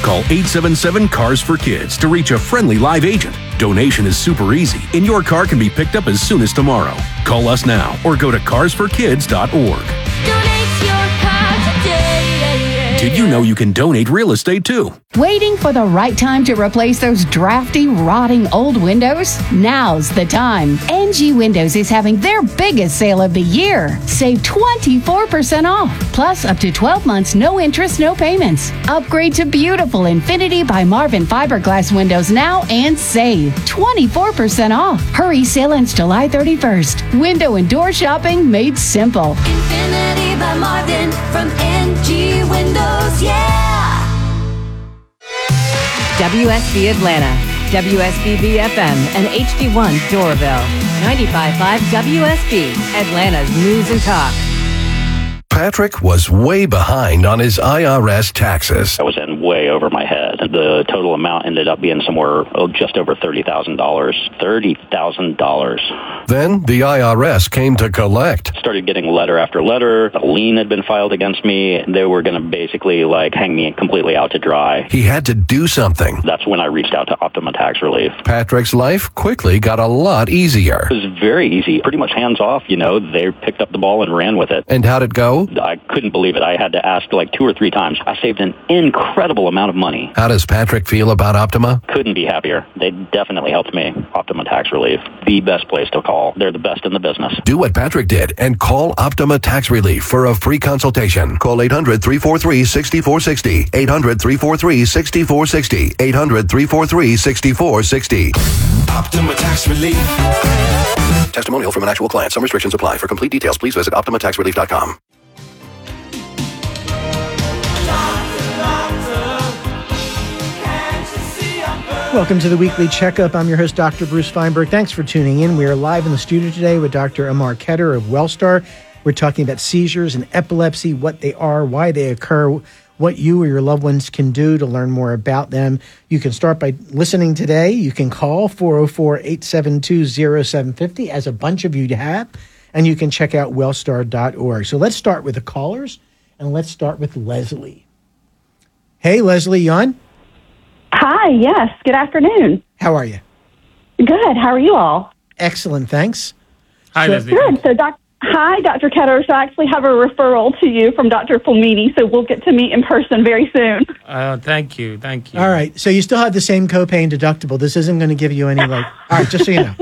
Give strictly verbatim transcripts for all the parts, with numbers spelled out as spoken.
call eight seven seven, C A R S for Kids to reach a friendly live agent. Donation is super easy, and your car can be picked up as soon as tomorrow. Call us now or go to cars for kids dot org. Donate your car today. Did you know you can donate real estate too? Waiting for the right time to replace those drafty, rotting old windows? Now's the time. N G Windows is having their biggest sale of the year. Save twenty-four percent off, plus up to twelve months, no interest, no payments. Upgrade to beautiful Infinity by Marvin fiberglass windows now and save twenty-four percent off. Hurry, sale ends July thirty-first. Window and door shopping made simple. Infinity by Marvin from N G Windows, yeah! W S B Atlanta, W S B B F M, and H D one Doraville. ninety-five point five W S B, Atlanta's News and Talk. Patrick was way behind on his I R S taxes. I was in way over my head. The total amount ended up being somewhere oh, just over thirty thousand dollars. thirty thousand dollars. Then the I R S came to collect. Started getting letter after letter. A lien had been filed against me. They were going to basically like hang me completely out to dry. He had to do something. That's when I reached out to Optima Tax Relief. Patrick's life quickly got a lot easier. It was very easy. Pretty much hands off, you know. They picked up the ball and ran with it. And how'd it go? I couldn't believe it. I had to ask like two or three times. I saved an incredible amount of money. How does Patrick feel about Optima? Couldn't be happier. They definitely helped me. Optima Tax Relief, the best place to call. They're the best in the business. Do what Patrick did and call Optima Tax Relief for a free consultation. Call eight hundred, three four three, six four six zero. eight hundred, three four three, six four six zero. eight hundred, three four three, six four six zero. Optima Tax Relief. Testimonial from an actual client. Some restrictions apply. For complete details, please visit optima tax relief dot com. Welcome to the Weekly Checkup. I'm your host, Doctor Bruce Feinberg. Thanks for tuning in. We are live in the studio today with Doctor Amar Ketter of WellStar. We're talking about seizures and epilepsy, what they are, why they occur, what you or your loved ones can do to learn more about them. You can start by listening today. You can call four oh four, eight seven two, oh seven five oh, as a bunch of you have, and you can check out wellstar dot org. So let's start with the callers, and let's start with Leslie. Hey, Leslie, you on? Hi, yes. Good afternoon. How are you? Good. How are you all? Excellent, thanks. Hi, so, Leslie. Good. So, doc, hi, Doctor Ketter. So I actually have a referral to you from Doctor Fulmini, so we'll get to meet in person very soon. Uh, thank you. Thank you. All right. So you still have the same copay and deductible. This isn't going to give you any, like, all right, just so you know.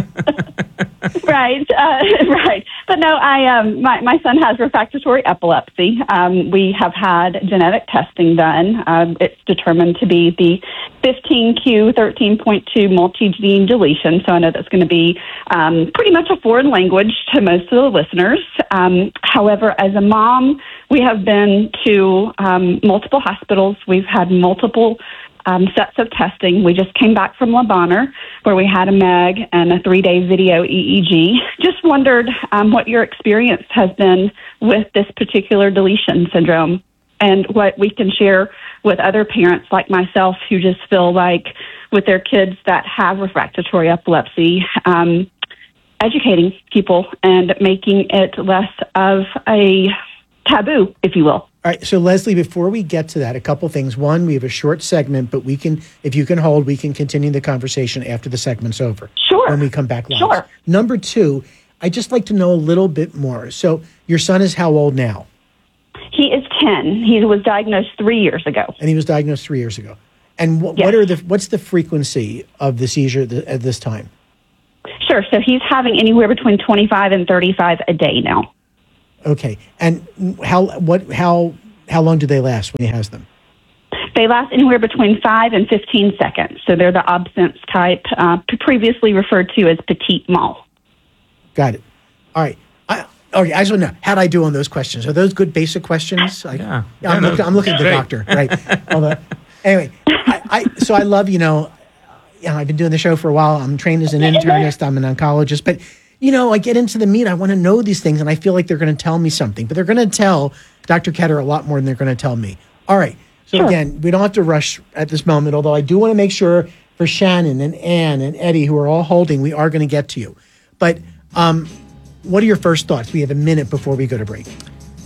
Right, uh, right. But no, I um, my my son has refractory epilepsy. Um, we have had genetic testing done. Um, it's determined to be the fifteen q thirteen point two multi-gene deletion. So I know that's going to be um, pretty much a foreign language to most of the listeners. Um, however, as a mom, we have been to um, multiple hospitals. We've had multiple Um, sets of testing. We just came back from Le Bonheur, where we had a M E G and a three-day video E E G. Just wondered um, what your experience has been with this particular deletion syndrome and what we can share with other parents like myself who just feel like with their kids that have refractory epilepsy, um, educating people and making it less of a taboo, if you will. All right, so Leslie, before we get to that, a couple things. One, we have a short segment, but we can, if you can hold, we can continue the conversation after the segment's over. Sure. When we come back live. Sure. Number two, I'd just like to know a little bit more. So your son is how old now? He is ten. He was diagnosed three years ago. And he was diagnosed three years ago. And wh- Yes. what are the what's the frequency of the seizure th- at this time? Sure. So he's having anywhere between twenty-five and thirty-five a day now. Okay. And how what how how long do they last when he has them? They last anywhere between five and fifteen seconds. So they're the absence type, uh, previously referred to as petite mal. Got it. All right. I, okay. I just want to know, how'd I do on those questions? Are those good basic questions? I, Yeah. I'm, Yeah, no, looking, I'm looking at the great. doctor, right? Although, anyway, I, I, so I love, you know, you know, I've been doing the show for a while. I'm trained as an internist. I'm an oncologist. But, you know, I get into the meat. I want to know these things, and I feel like they're going to tell me something. But they're going to tell Doctor Ketter a lot more than they're going to tell me. All right. So, Sure. again, we don't have to rush at this moment, although I do want to make sure for Shannon and Ann and Eddie, who are all holding, we are going to get to you. But um, what are your first thoughts? We have a minute before we go to break.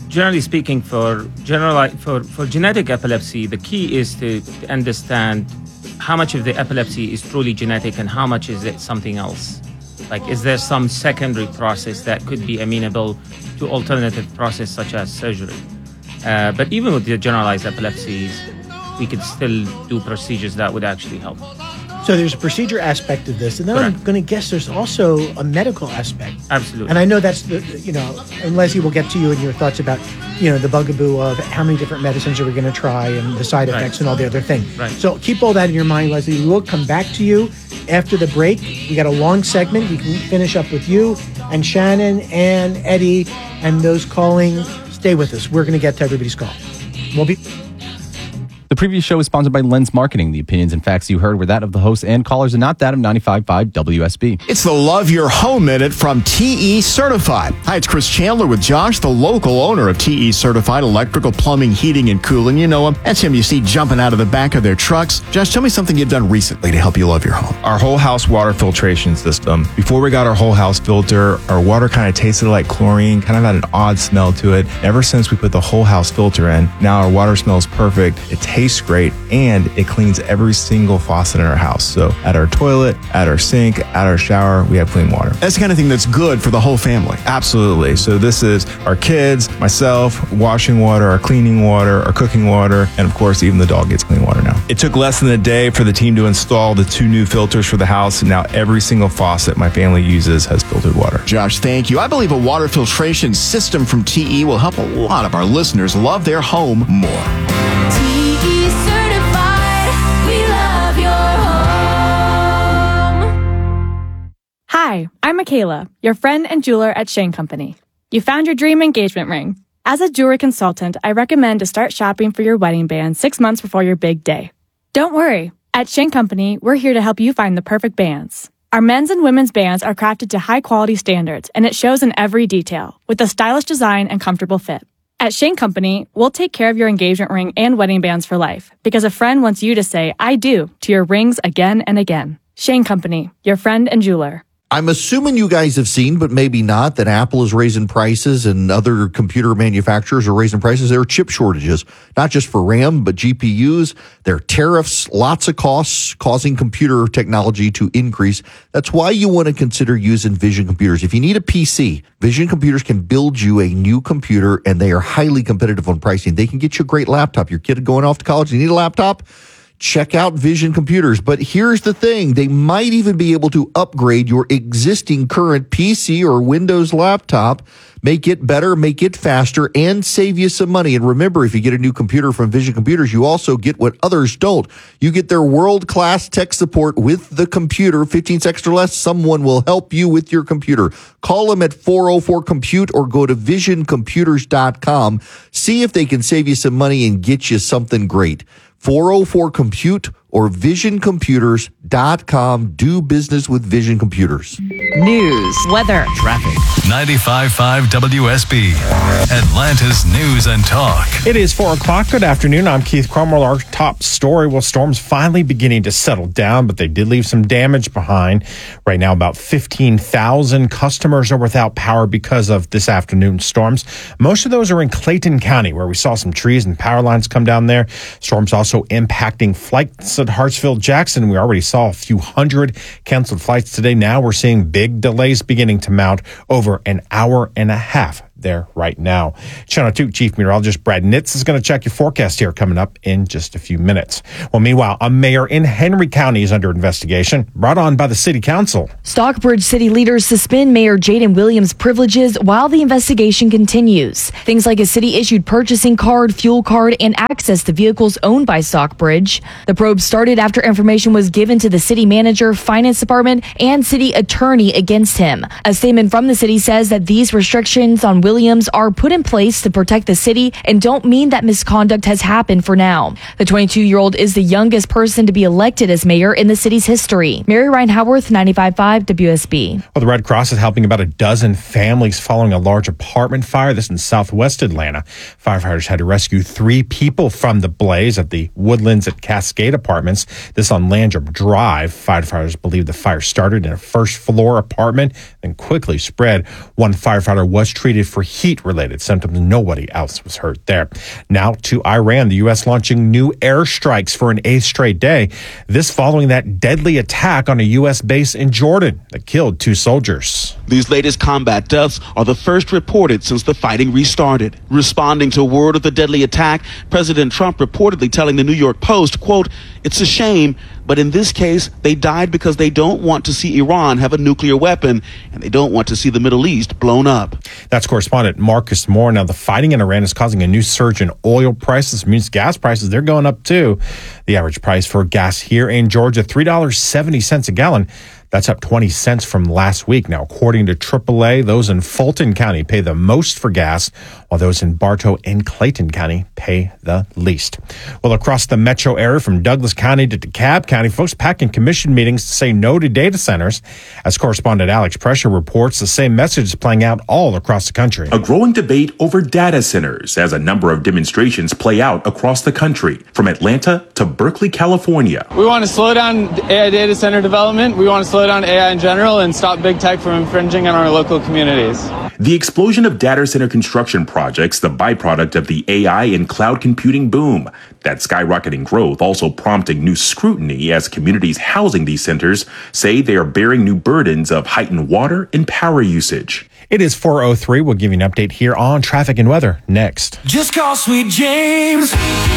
generally speaking, for general for, for genetic epilepsy, the key is to, to understand how much of the epilepsy is truly genetic and how much is it something else. Like, is there some secondary process that could be amenable to alternative process such as surgery? Uh, but even with the generalized epilepsies, we could still do procedures that would actually help. So there's a procedure aspect of this, and then Correct. I'm going to guess there's also a medical aspect. Absolutely. And I know that's the, you know, and Leslie will get to you and your thoughts about, you know, the bugaboo of how many different medicines are we going to try and the side effects right. and all the other thing. Right. So keep all that in your mind, Leslie. We will come back to you after the break. We got a long segment. We can finish up with you and Shannon and Eddie and those calling. Stay with us. We're going to get to everybody's call. We'll be... The previous show is sponsored by Lens Marketing. The opinions and facts you heard were that of the hosts and callers and not that of ninety-five point five W S B. It's the Love Your Home Minute from T E Certified. Hi, it's Chris Chandler with Josh, the local owner of T E Certified Electrical, Plumbing, Heating, and Cooling. You know him. That's him you see jumping out of the back of their trucks. Josh, tell me something you've done recently to help you love your home. Our whole house water filtration system. Before we got our whole house filter, our water kind of tasted like chlorine, kind of had an odd smell to it. Ever since we put the whole house filter in, now our water smells perfect. It tastes great. And it cleans every single faucet in our house. So at our toilet, at our sink, at our shower, we have clean water. That's the kind of thing that's good for the whole family. Absolutely. So this is our kids, myself, washing water, our cleaning water, our cooking water, and of course, even the dog gets clean water now. It took less than a day for the team to install the two new filters for the house. And now every single faucet my family uses has filtered water. Josh, thank you. I believe a water filtration system from T E will help a lot of our listeners love their home more. Hi, I'm Michaela, your friend and jeweler at Shane Company. You found your dream engagement ring. As a jewelry consultant, I recommend to start shopping for your wedding band six months before your big day. Don't worry. At Shane Company, we're here to help you find the perfect bands. Our men's and women's bands are crafted to high-quality standards, and it shows in every detail, with a stylish design and comfortable fit. At Shane Company, we'll take care of your engagement ring and wedding bands for life, because a friend wants you to say, I do, to your rings again and again. Shane Company, your friend and jeweler. I'm assuming you guys have seen, but maybe not, that Apple is raising prices and other computer manufacturers are raising prices. There are chip shortages, not just for RAM, but G P Us. There are tariffs, lots of costs causing computer technology to increase. That's why you want to consider using Vision Computers. If you need a P C, Vision Computers can build you a new computer, and they are highly competitive on pricing. They can get you a great laptop. Your kid going off to college, you need a laptop? Check out Vision Computers. But here's the thing. They might even be able to upgrade your existing current P C or Windows laptop, make it better, make it faster, and save you some money. And remember, if you get a new computer from Vision Computers, you also get what others don't. You get their world-class tech support with the computer. fifteen seconds or less, someone will help you with your computer. Call them at four oh four compute or go to vision computers dot com. See if they can save you some money and get you something great. four oh four compute or vision computers dot com. Do business with Vision Computers. News, weather, traffic. ninety-five point five W S B, Atlanta's News and Talk. It is four o'clock. Good afternoon. I'm Keith Cromwell. Our top story, well, storms finally beginning to settle down, but they did leave some damage behind. Right now, about fifteen thousand customers are without power because of this afternoon's storms. Most of those are in Clayton County, where we saw some trees and power lines come down there. Storms also impacting flights at Hartsfield Jackson. We already saw a few hundred canceled flights today. Now we're seeing big delays beginning to mount over an hour and a half there right now. Channel two Chief Meteorologist Brad Nitz is going to check your forecast here coming up in just a few minutes. Well, meanwhile, a mayor in Henry County is under investigation, brought on by the city council. Stockbridge city leaders suspend Mayor Jaden Williams' privileges while the investigation continues. Things like a city-issued purchasing card, fuel card, and access to vehicles owned by Stockbridge. The probe started after information was given to the city manager, finance department, and city attorney against him. A statement from the city says that these restrictions on Williams are put in place to protect the city and don't mean that misconduct has happened for now. The twenty-two-year-old is the youngest person to be elected as mayor in the city's history. Mary Ryan Howarth, ninety-five point five W S B. Well, the Red Cross is helping about a dozen families following a large apartment fire. This in southwest Atlanta. Firefighters had to rescue three people from the blaze at the Woodlands at Cascade Apartments. This on Landrum Drive. Firefighters believe the fire started in a first-floor apartment and quickly spread. One firefighter was treated for for heat-related symptoms. Nobody else was hurt there. Now to Iran, the U S launching new airstrikes for an eighth straight day. This following that deadly attack on a U S base in Jordan that killed two soldiers. These latest combat deaths are the first reported since the fighting restarted. Responding to word of the deadly attack, President Trump reportedly telling the New York Post, quote, "It's a shame, but in this case, they died because they don't want to see Iran have a nuclear weapon, and they don't want to see the Middle East blown up." That's correspondent Marcus Moore. Now, the fighting in Iran is causing a new surge in oil prices. It means gas prices, they're going up too. The average price for gas here in Georgia, three dollars and seventy cents a gallon. That's up twenty cents from last week. Now, according to triple A, those in Fulton County pay the most for gas, while those in Bartow and Clayton County pay the least. Well, across the metro area from Douglas County to DeKalb County, folks packing commission meetings to say no to data centers. As correspondent Alex Prescher reports, the same message is playing out all across the country. A growing debate over data centers as a number of demonstrations play out across the country, from Atlanta to Berkeley, California. We want to slow down A I data center development. We want to slow down A I in general and stop big tech from infringing on our local communities. The explosion of data center construction projects, the byproduct of the A I and cloud computing boom. That skyrocketing growth also prompting new scrutiny as communities housing these centers say they are bearing new burdens of heightened water and power usage. It is four oh three. We'll give you an update here on traffic and weather next. Just call Sweet James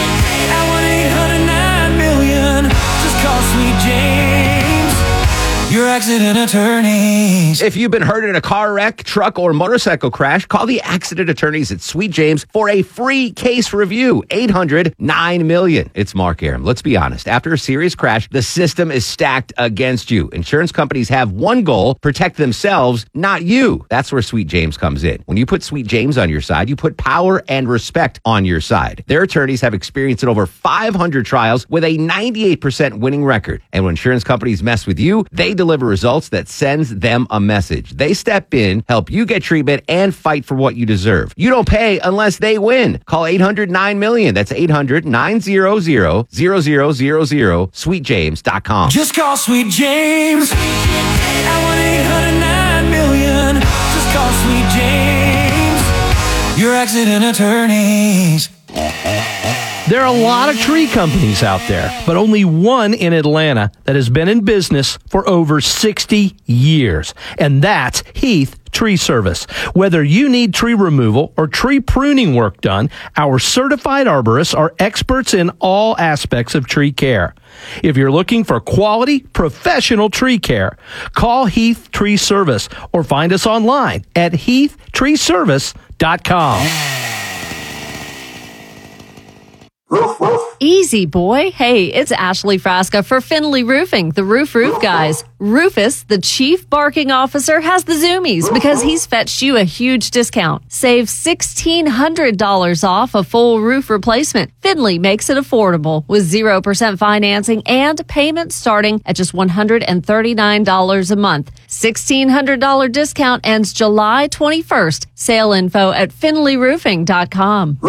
at one eight hundred nine million. Just call Sweet James, your accident attorneys. If you've been hurt in a car wreck, truck, or motorcycle crash, call the accident attorneys at Sweet James for a free case review. eight hundred nine million. It's Mark Aram. Let's be honest. After a serious crash, the system is stacked against you. Insurance companies have one goal: protect themselves, not you. That's where Sweet James comes in. When you put Sweet James on your side, you put power and respect on your side. Their attorneys have experience in over five hundred trials with a ninety-eight percent winning record. And when insurance companies mess with you, they deliver results that sends them a message. They step in, help you get treatment, and fight for what you deserve. You don't pay unless they win. Call eight hundred nine million. That's eight hundred nine hundred zero zero zero zero, sweet james dot com. Just call Sweet James at one eight hundred nine million. Just call Sweet James, your accident attorneys. There are a lot of tree companies out there, but only one in Atlanta that has been in business for over sixty years, and that's Heath Tree Service. Whether you need tree removal or tree pruning work done, our certified arborists are experts in all aspects of tree care. If you're looking for quality, professional tree care, call Heath Tree Service or find us online at heath tree service dot com. Easy, boy. Hey, it's Ashley Frasca for Finley Roofing, the Roof Roof Guys. Rufus, the chief barking officer, has the zoomies because he's fetched you a huge discount. Save sixteen hundred dollars off a full roof replacement. Finley makes it affordable with zero percent financing and payments starting at just one hundred thirty-nine dollars a month. sixteen hundred dollars discount ends July twenty-first. Sale info at finley roofing dot com.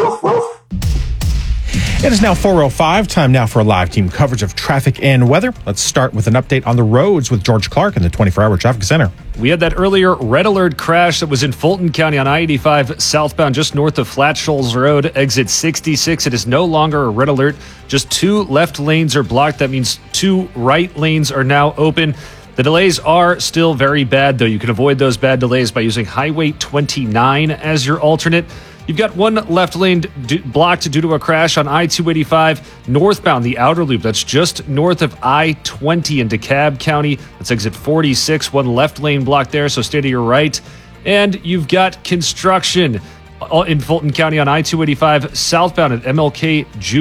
It is now four oh five. Time now for a live team coverage of traffic and weather. Let's start with an update on the roads with George Clark in the twenty-four hour traffic center. We had that earlier red alert crash that was in Fulton County on I eighty-five southbound just north of Flat Shoals Road, exit sixty-six. It is no longer a red alert. Just two left lanes are blocked. That means two right lanes are now open. The delays are still very bad, though. You can avoid those bad delays by using Highway twenty-nine as your alternate. You've got one left lane d- blocked due to a crash on I two eighty-five northbound, the outer loop. That's just north of I twenty in DeKalb County. That's exit forty-six. One left lane blocked there, so stay to your right. And you've got construction in Fulton County on I two eighty-five southbound at M L K Junior